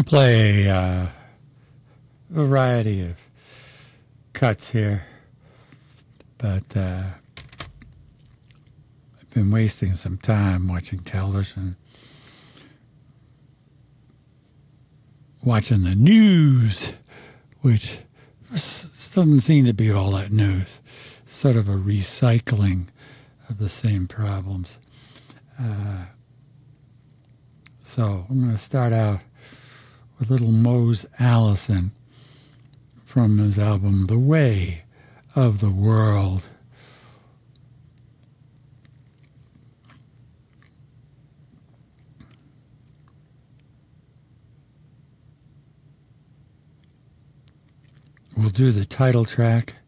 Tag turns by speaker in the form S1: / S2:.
S1: play a variety of cuts here, but I've been wasting some time watching television, watching the news, which doesn't seem to be all that news. Sort of a recycling of the same problems. So I'm going to start out with little Mose Allison from his album The Way of the World. We'll do the title track.